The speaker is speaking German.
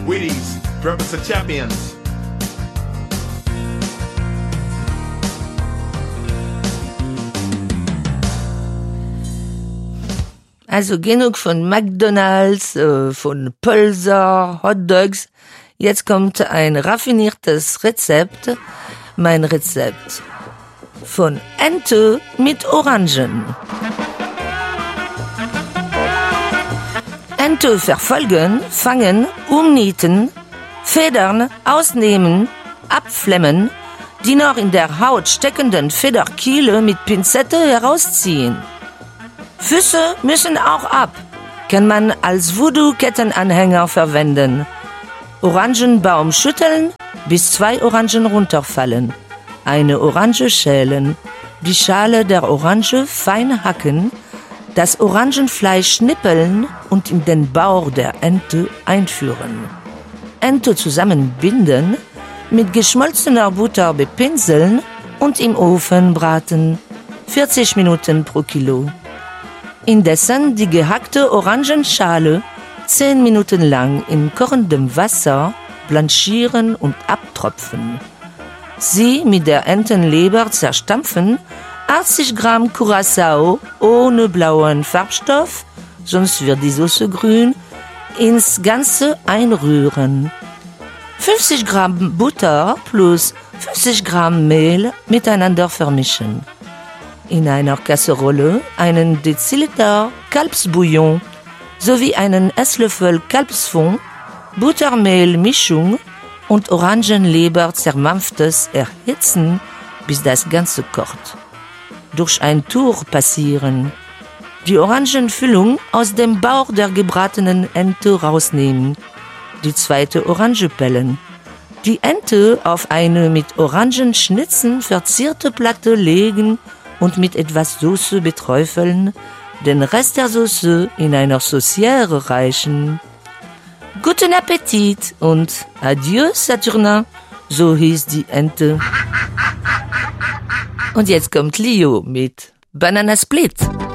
Wheaties, Breakfast of Champions. Also genug von McDonald's, von Pölser, Hotdogs. Jetzt kommt ein raffiniertes Rezept. Mein Rezept von Ente mit Orangen. Ente verfolgen, fangen, umnieten, Federn ausnehmen, abflemmen, die noch in der Haut steckenden Federkiele mit Pinzette herausziehen. Füße müssen auch ab, kann man als Voodoo-Kettenanhänger verwenden. Orangenbaum schütteln, bis 2 Orangen runterfallen. Eine Orange schälen, die Schale der Orange fein hacken, das Orangenfleisch schnippeln und in den Bauch der Ente einführen. Ente zusammenbinden, mit geschmolzener Butter bepinseln und im Ofen braten. 40 Minuten pro Kilo. Indessen die gehackte Orangenschale 10 Minuten lang in kochendem Wasser blanchieren und abtropfen. Sie mit der Entenleber zerstampfen, 80 Gramm Curaçao ohne blauen Farbstoff, sonst wird die Soße grün, ins Ganze einrühren. 50 Gramm Butter plus 50 Gramm Mehl miteinander vermischen. In einer Kasserolle einen Deziliter Kalbsbouillon sowie einen Esslöffel Kalbsfond, Buttermehl-Mischung und Orangenleber zermampftes erhitzen, bis das Ganze kocht. Durch ein Tuch passieren. Die Orangenfüllung aus dem Bauch der gebratenen Ente rausnehmen. Die zweite Orange pellen. Die Ente auf eine mit Orangenschnitzen verzierte Platte legen und mit etwas Soße beträufeln, den Rest der Soße in einer Saucière reichen. Guten Appetit und adieu Saturnin, so hieß die Ente. Und jetzt kommt Leo mit Banana Split.